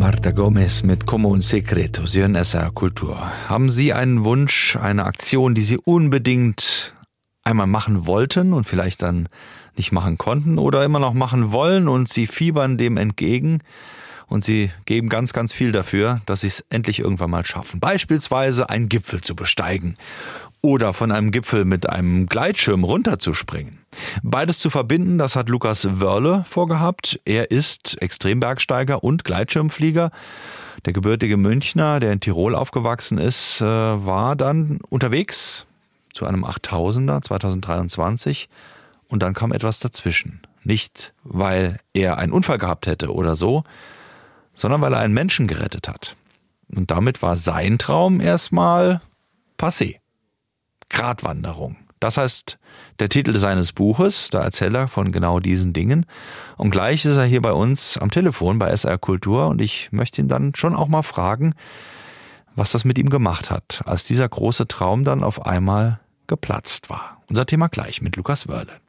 Marta Gomez mit Como un Secreto, Sie hören SR Kultur. Haben Sie einen Wunsch, eine Aktion, die Sie unbedingt einmal machen wollten und vielleicht dann nicht machen konnten oder immer noch machen wollen und Sie fiebern dem entgegen und Sie geben ganz, ganz viel dafür, dass Sie es endlich irgendwann mal schaffen? Beispielsweise einen Gipfel zu besteigen oder von einem Gipfel mit einem Gleitschirm runterzuspringen. Beides zu verbinden, das hat Lukas Wörle vorgehabt. Er ist Extrembergsteiger und Gleitschirmflieger. Der gebürtige Münchner, der in Tirol aufgewachsen ist, war dann unterwegs zu einem 8000er 2023 und dann kam etwas dazwischen. Nicht, weil er einen Unfall gehabt hätte oder so, sondern weil er einen Menschen gerettet hat. Und damit war sein Traum erstmal passé. Gratwanderung. Das heißt, der Titel seines Buches, da erzählt er von genau diesen Dingen. Und gleich ist er hier bei uns am Telefon bei SR Kultur und ich möchte ihn dann schon auch mal fragen, was das mit ihm gemacht hat, als dieser große Traum dann auf einmal geplatzt war. Unser Thema gleich mit Lukas Wörle.